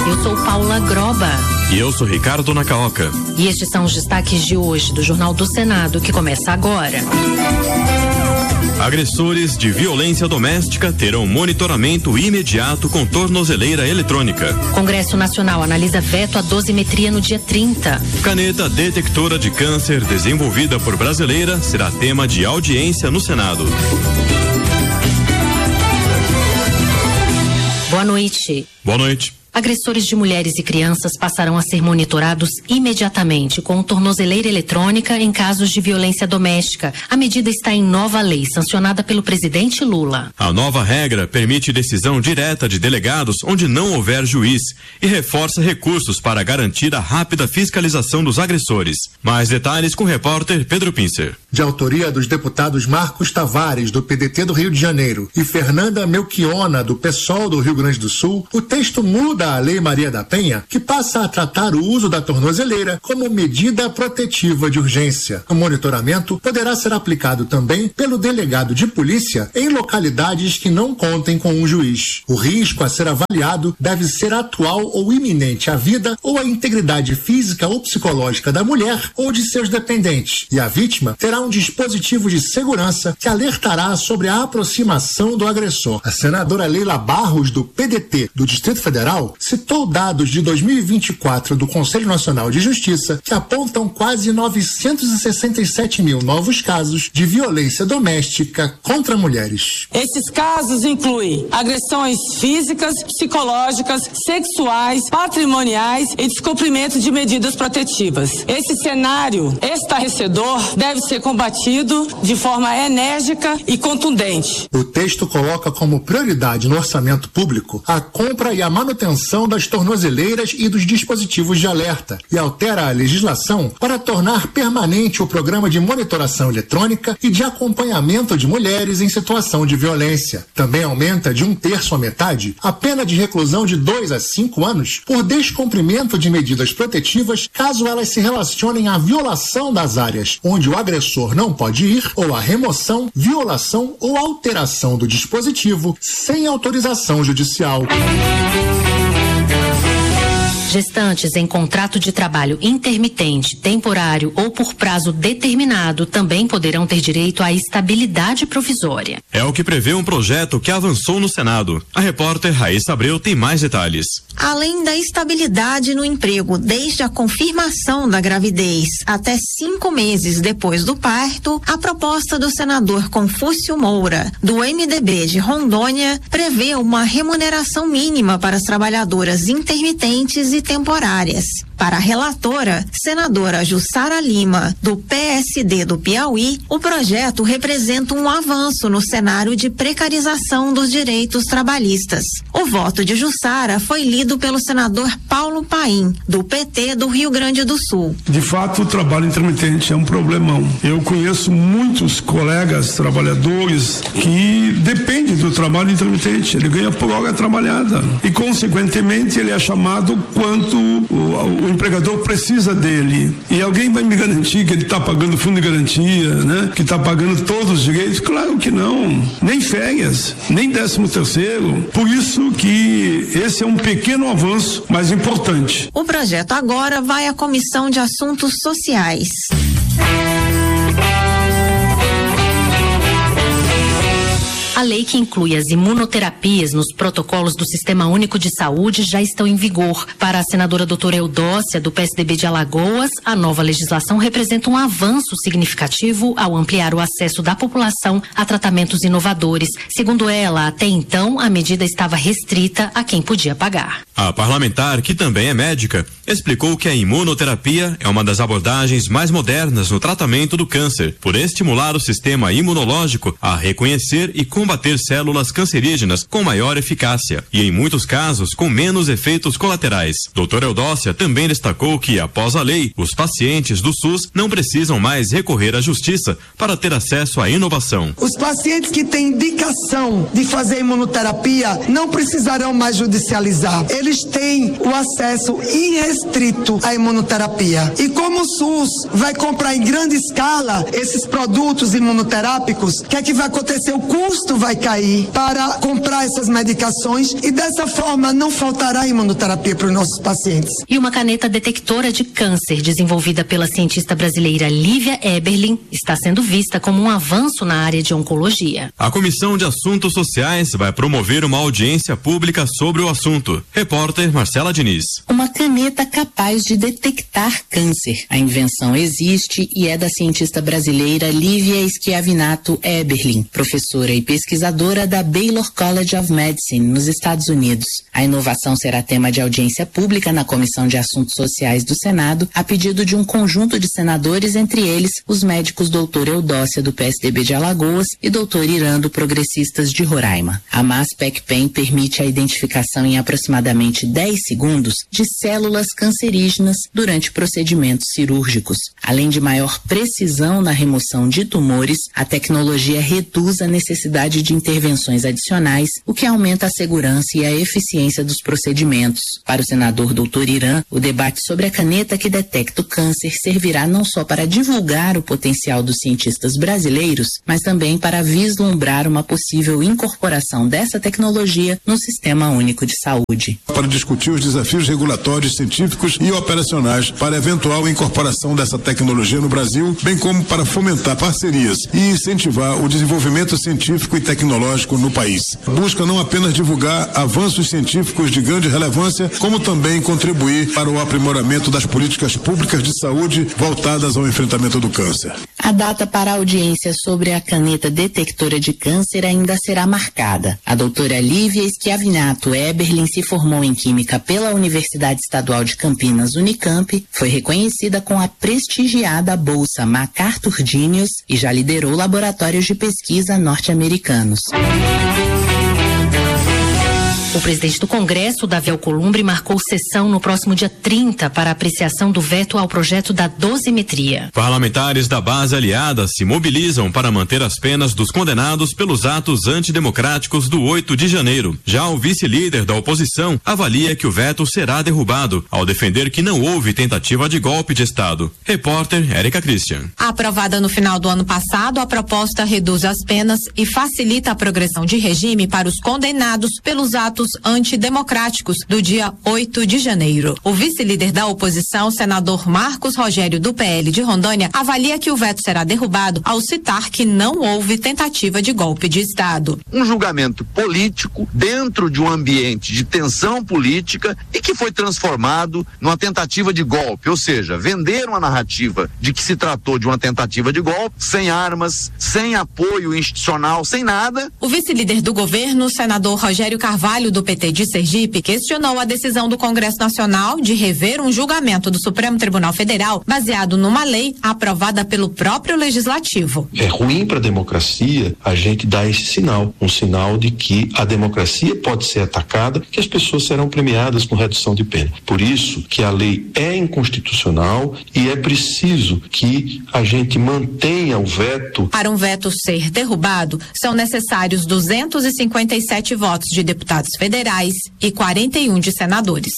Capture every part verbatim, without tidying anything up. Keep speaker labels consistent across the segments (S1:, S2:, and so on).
S1: Eu sou Paula Groba.
S2: E eu sou Ricardo Nacaoca.
S1: E estes são os destaques de hoje do Jornal do Senado, que começa agora.
S2: Agressores de violência doméstica terão monitoramento imediato com tornozeleira eletrônica.
S1: Congresso Nacional analisa veto à dosimetria no dia trinta.
S2: Caneta detectora de câncer desenvolvida por brasileira será tema de audiência no Senado.
S1: Boa noite.
S2: Boa noite.
S1: Agressores de mulheres e crianças passarão a ser monitorados imediatamente com tornozeleira eletrônica em casos de violência doméstica. A medida está em nova lei, sancionada pelo presidente Lula.
S2: A nova regra permite decisão direta de delegados onde não houver juiz e reforça recursos para garantir a rápida fiscalização dos agressores. Mais detalhes com o repórter Pedro Pincer.
S3: De autoria dos deputados Marcos Tavares, do P D T do Rio de Janeiro, e Fernanda Melchiona, do PSOL do Rio Grande do Sul, o texto muda a Lei Maria da Penha, que passa a tratar o uso da tornozeleira como medida protetiva de urgência. O monitoramento poderá ser aplicado também pelo delegado de polícia em localidades que não contem com um juiz. O risco a ser avaliado deve ser atual ou iminente à vida ou à integridade física ou psicológica da mulher ou de seus dependentes, e a vítima terá um dispositivo de segurança que alertará sobre a aproximação do agressor. A senadora Leila Barros, do P D T do Distrito Federal, citou dados de dois mil e vinte e quatro do Conselho Nacional de Justiça que apontam quase novecentos e sessenta e sete mil novos casos de violência doméstica contra mulheres.
S4: Esses casos incluem agressões físicas, psicológicas, sexuais, patrimoniais e descumprimento de medidas protetivas. Esse cenário estarrecedor deve ser combatido de forma enérgica e contundente.
S3: O texto coloca como prioridade no orçamento público a compra e a manutenção das tornozeleiras e dos dispositivos de alerta e altera a legislação para tornar permanente o programa de monitoração eletrônica e de acompanhamento de mulheres em situação de violência. Também aumenta de um terço à metade a pena de reclusão de dois a cinco anos por descumprimento de medidas protetivas caso elas se relacionem à violação das áreas onde o agressor não pode ir ou à remoção, violação ou alteração do dispositivo sem autorização judicial.
S1: Gestantes em contrato de trabalho intermitente, temporário ou por prazo determinado também poderão ter direito à estabilidade provisória.
S2: É o que prevê um projeto que avançou no Senado. A repórter Raíssa Abreu tem mais detalhes.
S5: Além da estabilidade no emprego desde a confirmação da gravidez até cinco meses depois do parto, a proposta do senador Confúcio Moura, do M D B de Rondônia, prevê uma remuneração mínima para as trabalhadoras intermitentes e temporárias. Para a relatora, senadora Jussara Lima, do P S D do Piauí, o projeto representa um avanço no cenário de precarização dos direitos trabalhistas. O voto de Jussara foi lido pelo senador Paulo Paim, do P T do Rio Grande do Sul.
S6: De fato, o trabalho intermitente é um problemão. Eu conheço muitos colegas trabalhadores que dependem do trabalho intermitente. Ele ganha por hora trabalhada e, consequentemente, ele é chamado quanto o, o empregador precisa dele. E alguém vai me garantir que ele está pagando fundo de garantia, né? Que está pagando todos os direitos? Claro que não. Nem férias, nem décimo terceiro. Por isso que esse é um pequeno avanço, mas importante.
S5: O projeto agora vai à Comissão de Assuntos Sociais.
S1: A lei que inclui as imunoterapias nos protocolos do Sistema Único de Saúde já estão em vigor. Para a senadora doutora Eudócia, do P S D B de Alagoas, a nova legislação representa um avanço significativo ao ampliar o acesso da população a tratamentos inovadores. Segundo ela, até então, a medida estava restrita a quem podia pagar.
S2: A parlamentar, que também é médica, explicou que a imunoterapia é uma das abordagens mais modernas no tratamento do câncer, por estimular o sistema imunológico a reconhecer e combater células cancerígenas com maior eficácia e, em muitos casos, com menos efeitos colaterais. Doutora Eudócia também destacou que, após a lei, os pacientes do SUS não precisam mais recorrer à justiça para ter acesso à inovação.
S7: Os pacientes que têm indicação de fazer imunoterapia não precisarão mais judicializar. Eles têm o acesso irrestrito à imunoterapia. E como o SUS vai comprar em grande escala esses produtos imunoterápicos, o que é que vai acontecer? O custo custo vai cair para comprar essas medicações e dessa forma não faltará imunoterapia para os nossos pacientes.
S1: E uma caneta detectora de câncer desenvolvida pela cientista brasileira Lívia Eberlin está sendo vista como um avanço na área de oncologia.
S2: A Comissão de Assuntos Sociais vai promover uma audiência pública sobre o assunto. Repórter Marcela Diniz.
S8: Uma caneta capaz de detectar câncer. A invenção existe e é da cientista brasileira Lívia Schiavinato Eberlin, professora e pesquisadora da Baylor College of Medicine, nos Estados Unidos. A inovação será tema de audiência pública na Comissão de Assuntos Sociais do Senado, a pedido de um conjunto de senadores, entre eles os médicos doutor Eudócia, do P S D B de Alagoas, e doutor Irã, do Progressistas de Roraima. A MAS-PEC-PEN permite a identificação em aproximadamente dez segundos de células cancerígenas durante procedimentos cirúrgicos. Além de maior precisão na remoção de tumores, a tecnologia reduz a necessidade de intervenções adicionais, o que aumenta a segurança e a eficiência dos procedimentos. Para o senador doutor Irã, o debate sobre a caneta que detecta o câncer servirá não só para divulgar o potencial dos cientistas brasileiros, mas também para vislumbrar uma possível incorporação dessa tecnologia no Sistema Único de Saúde.
S9: Para discutir os desafios regulatórios, científicos e operacionais para eventual incorporação dessa tecnologia no Brasil, bem como para fomentar parcerias e incentivar o desenvolvimento científico e tecnológico no país. Busca não apenas divulgar avanços científicos de grande relevância, como também contribuir para o aprimoramento das políticas públicas de saúde voltadas ao enfrentamento do câncer.
S8: A data para a audiência sobre a caneta detectora de câncer ainda será marcada. A doutora Lívia Schiavinato Eberlin se formou em Química pela Universidade Estadual de Campinas, Unicamp, foi reconhecida com a prestigiada Bolsa MacArthur Genius e já liderou laboratórios de pesquisa norte-americanos.
S1: O presidente do Congresso, Davi Alcolumbre, marcou sessão no próximo dia trinta para apreciação do veto ao projeto da dosimetria.
S2: Parlamentares da base aliada se mobilizam para manter as penas dos condenados pelos atos antidemocráticos do oito de janeiro. Já o vice-líder da oposição avalia que o veto será derrubado, ao defender que não houve tentativa de golpe de Estado. Repórter Érica Christian.
S10: Aprovada no final do ano passado, a proposta reduz as penas e facilita a progressão de regime para os condenados pelos atos antidemocráticos do dia oito de janeiro. O vice-líder da oposição, senador Marcos Rogério, do P L de Rondônia, avalia que o veto será derrubado ao citar que não houve tentativa de golpe de Estado.
S11: Um julgamento político dentro de um ambiente de tensão política e que foi transformado numa tentativa de golpe, ou seja, vender uma narrativa de que se tratou de uma tentativa de golpe, sem armas, sem apoio institucional, sem nada.
S10: O vice-líder do governo, senador Rogério Carvalho, do P T de Sergipe, questionou a decisão do Congresso Nacional de rever um julgamento do Supremo Tribunal Federal baseado numa lei aprovada pelo próprio Legislativo.
S12: É ruim para a democracia a gente dar esse sinal, um sinal de que a democracia pode ser atacada, que as pessoas serão premiadas com redução de pena. Por isso que a lei é inconstitucional e é preciso que a gente mantenha o veto.
S10: Para um veto ser derrubado, são necessários duzentos e cinquenta e sete votos de deputados federais e quarenta e um de senadores.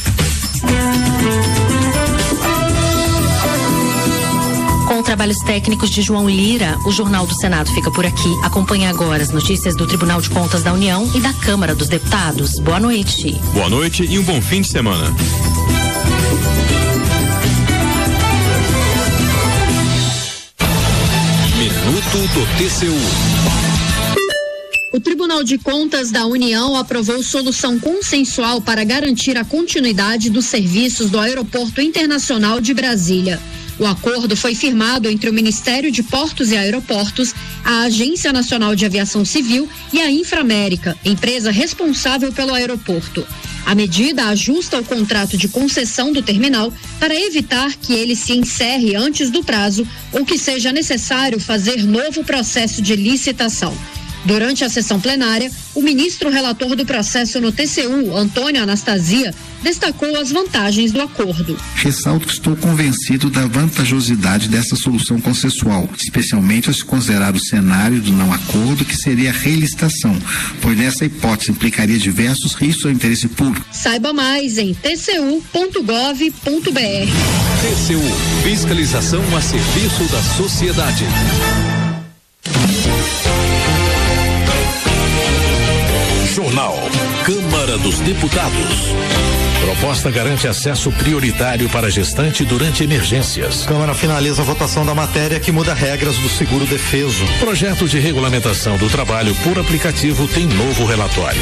S1: Com trabalhos técnicos de João Lira, o Jornal do Senado fica por aqui. Acompanhe agora as notícias do Tribunal de Contas da União e da Câmara dos Deputados. Boa noite.
S2: Boa noite e um bom fim de semana.
S13: Minuto do T C U.
S14: O Tribunal de Contas da União aprovou solução consensual para garantir a continuidade dos serviços do Aeroporto Internacional de Brasília. O acordo foi firmado entre o Ministério de Portos e Aeroportos, a Agência Nacional de Aviação Civil e a Inframérica, empresa responsável pelo aeroporto. A medida ajusta o contrato de concessão do terminal para evitar que ele se encerre antes do prazo ou que seja necessário fazer novo processo de licitação. Durante a sessão plenária, o ministro relator do processo no T C U, Antônio Anastasia, destacou as vantagens do acordo.
S15: Ressalto que estou convencido da vantajosidade dessa solução consensual, especialmente ao se considerar o cenário do não acordo, que seria a relicitação, pois nessa hipótese implicaria diversos riscos ao interesse público.
S14: Saiba mais em t c u ponto gov ponto b r.
S13: T C U, fiscalização a serviço da sociedade. Jornal. Câmara dos Deputados. Proposta garante acesso prioritário para gestante durante emergências.
S16: Câmara finaliza a votação da matéria que muda regras do seguro defeso.
S13: Projeto de regulamentação do trabalho por aplicativo tem novo relatório.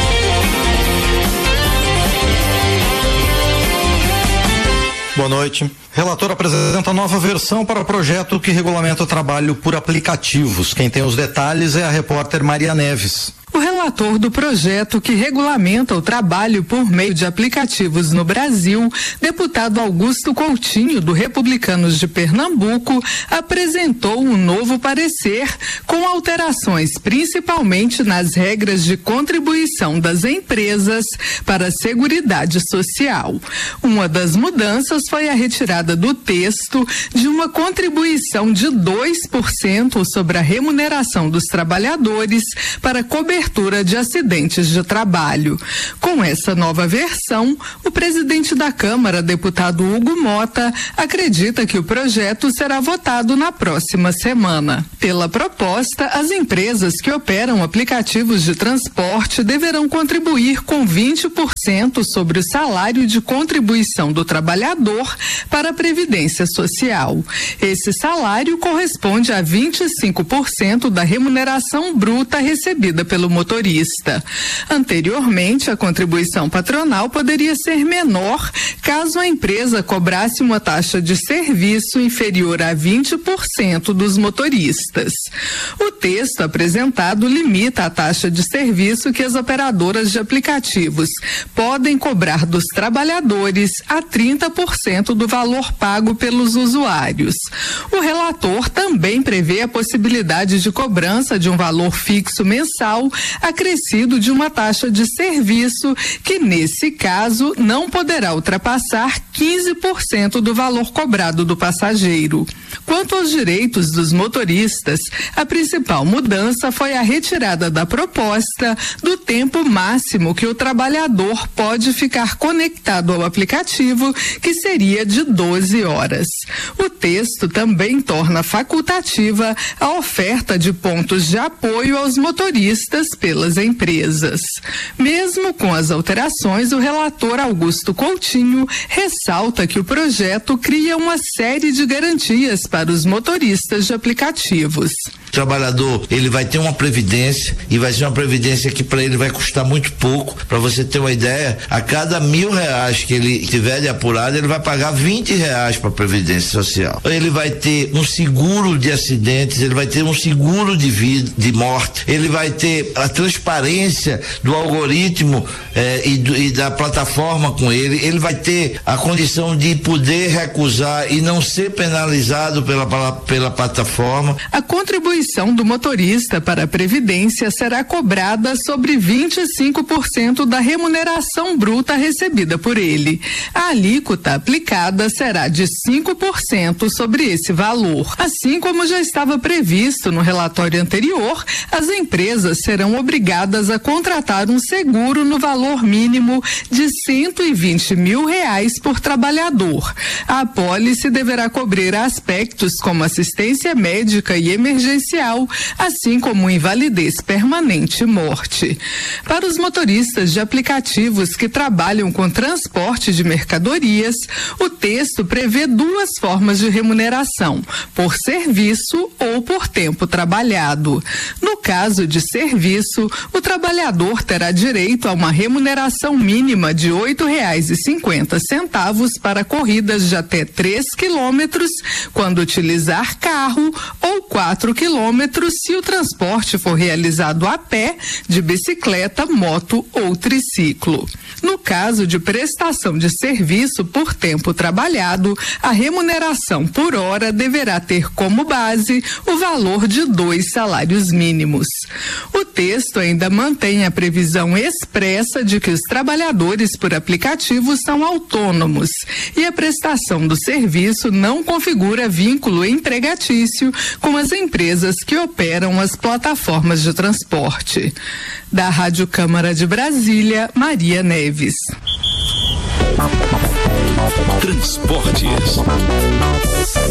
S16: Boa noite. Relator apresenta nova versão para o projeto que regulamenta o trabalho por aplicativos. Quem tem os detalhes é a repórter Maria Neves.
S17: O relator do projeto que regulamenta o trabalho por meio de aplicativos no Brasil, deputado Augusto Coutinho, do Republicanos de Pernambuco, apresentou um novo parecer com alterações principalmente nas regras de contribuição das empresas para a Seguridade Social. Uma das mudanças foi a retirada do texto de uma contribuição de dois por cento sobre a remuneração dos trabalhadores para cobertura de acidentes de trabalho. Com essa nova versão, o presidente da Câmara, deputado Hugo Mota, acredita que o projeto será votado na próxima semana. Pela proposta, as empresas que operam aplicativos de transporte deverão contribuir com vinte por cento sobre o salário de contribuição do trabalhador para a Previdência Social. Esse salário corresponde a vinte e cinco por cento da remuneração bruta recebida pelo motorista. Anteriormente, a contribuição patronal poderia ser menor caso a empresa cobrasse uma taxa de serviço inferior a vinte por cento dos motoristas. O texto apresentado limita a taxa de serviço que as operadoras de aplicativos podem cobrar dos trabalhadores a trinta por cento do valor pago pelos usuários. O relator também prevê a possibilidade de cobrança de um valor fixo mensal acrescido de uma taxa de serviço que, nesse caso, não poderá ultrapassar quinze por cento do valor cobrado do passageiro. Quanto aos direitos dos motoristas, a principal mudança foi a retirada da proposta do tempo máximo que o trabalhador pode ficar conectado ao aplicativo, que seria de doze horas. O texto também torna facultativa a oferta de pontos de apoio aos motoristas pelas empresas. Mesmo com as alterações, o relator Augusto Coutinho ressalta que o projeto cria uma série de garantias para os motoristas de aplicativos.
S18: O trabalhador, ele vai ter uma previdência e vai ser uma previdência que para ele vai custar muito pouco. Para você ter uma ideia, a cada mil reais que ele tiver de apurado, ele vai pagar vinte reais para a Previdência Social. Ele vai ter um seguro de acidentes, ele vai ter um seguro de vida, de morte, ele vai ter a transparência do algoritmo eh, e, do, e da plataforma com ele, ele vai ter a condição de poder recusar e não ser penalizado pela, pela, pela plataforma.
S17: A contribuição do motorista para a Previdência será cobrada sobre vinte e cinco por cento da remuneração bruta recebida por ele. A alíquota aplicada será de cinco por cento sobre esse valor. Assim como já estava previsto no relatório anterior, as empresas serão obrigadas a contratar um seguro no valor mínimo de cento e vinte mil reais por trabalhador. A apólice deverá cobrir aspectos como assistência médica e emergencial, assim como invalidez permanente e morte. Para os motoristas de aplicativos que trabalham com transporte de mercadorias, o texto prevê duas formas de remuneração: por serviço ou por tempo trabalhado. No caso de serviço, o trabalhador terá direito a uma remuneração mínima de oito reais e cinquenta centavos para corridas de até três quilômetros, quando utilizar carro, ou quatro quilômetros se o transporte for realizado a pé, de bicicleta, moto ou triciclo. No caso de prestação de serviço por tempo trabalhado, a remuneração por hora deverá ter como base o valor de dois salários mínimos. O texto ainda mantém a previsão expressa de que os trabalhadores por aplicativo são autônomos e a prestação do serviço não configura vínculo empregatício com as empresas que operam as plataformas de transporte. Da Rádio Câmara de Brasília, Maria Neves.
S13: Transportes.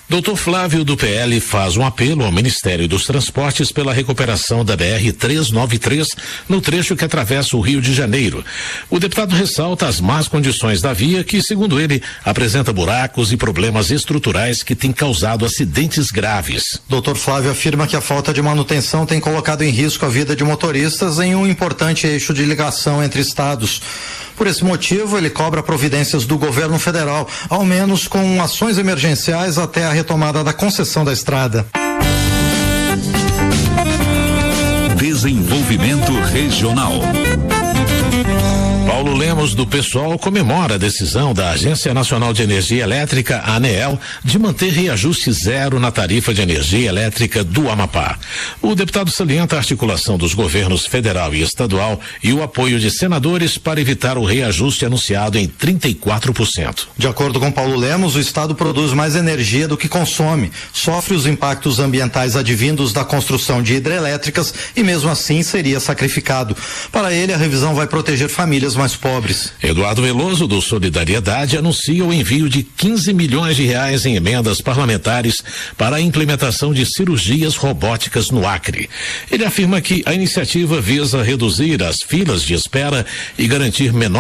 S13: Doutor Flávio do P L faz um apelo ao Ministério dos Transportes pela recuperação da B R trezentos e noventa e três no trecho que atravessa o Rio de Janeiro. O deputado ressalta as más condições da via que, segundo ele, apresenta buracos e problemas estruturais que têm causado acidentes graves.
S16: Doutor Flávio afirma que a falta de manutenção tem colocado em risco a vida de motoristas em um importante eixo de ligação entre estados. Por esse motivo, ele cobra providências do governo federal, ao menos com ações emergenciais até a retomada da concessão da estrada.
S13: Desenvolvimento Regional. Paulo Lemos, do PSOL, comemora a decisão da Agência Nacional de Energia Elétrica, ANEEL, de manter reajuste zero na tarifa de energia elétrica do Amapá. O deputado salienta a articulação dos governos federal e estadual e o apoio de senadores para evitar o reajuste anunciado em trinta e quatro por cento.
S16: De acordo com Paulo Lemos, o estado produz mais energia do que consome, sofre os impactos ambientais advindos da construção de hidrelétricas e mesmo assim seria sacrificado. Para ele, a revisão vai proteger famílias mais pobres.
S13: Eduardo Veloso, do Solidariedade, anuncia o envio de quinze milhões de reais em emendas parlamentares para a implementação de cirurgias robóticas no Acre. Ele afirma que a iniciativa visa reduzir as filas de espera e garantir menor